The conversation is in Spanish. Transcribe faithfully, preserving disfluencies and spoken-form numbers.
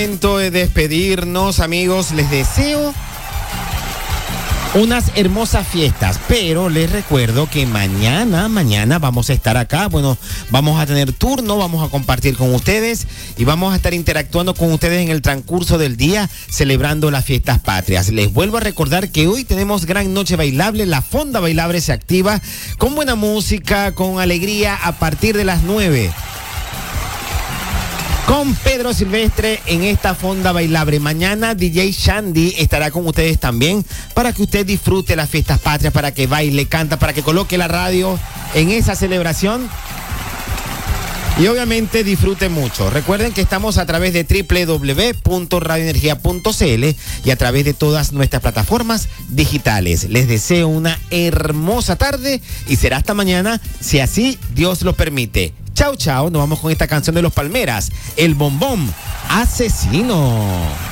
Momento de despedirnos, amigos. Les deseo unas hermosas fiestas, pero les recuerdo que mañana, mañana vamos a estar acá. Bueno, vamos a tener turno, vamos a compartir con ustedes y vamos a estar interactuando con ustedes en el transcurso del día, celebrando las fiestas patrias. Les vuelvo a recordar que hoy tenemos gran noche bailable. La Fonda Bailable se activa con buena música, con alegría, a partir de las nueve. Con Pedro Silvestre en esta Fonda Bailable. Mañana D J Shandy estará con ustedes también para que usted disfrute las fiestas patrias, para que baile, canta, para que coloque la radio en esa celebración y obviamente disfrute mucho. Recuerden que estamos a través de doble u doble u doble u punto radio energía punto c l y a través de todas nuestras plataformas digitales. Les deseo una hermosa tarde y será hasta mañana, si así Dios lo permite. Chao, chao. Nos vamos con esta canción de Los Palmeras, El Bombón Asesino.